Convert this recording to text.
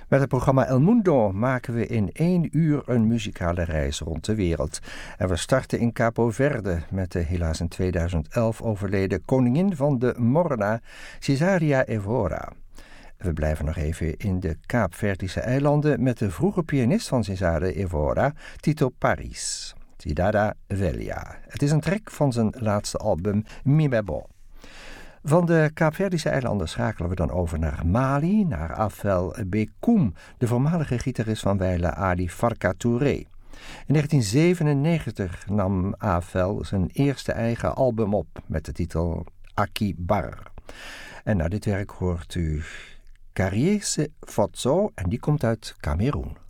Met het programma El Mundo maken we in 1 uur een muzikale reis rond de wereld. En we starten in Capo Verde met de helaas in 2011 overleden koningin van de Morna, Cesaria Evora. We blijven nog even in de Kaapverdische eilanden met de vroege pianist van Cesaria Evora, Tito Paris. Cidade Velha. Het is een track van zijn laatste album Mi Bebo. Van de Kaapverdische eilanden schakelen we dan over naar Mali, naar Afel Bekoum, de voormalige gitarist van wijle Ali Farka Touré. In 1997 nam Afel zijn eerste eigen album op met de titel Aki Bar. En naar dit werk hoort u Kariese Fotso en die komt uit Kameroen.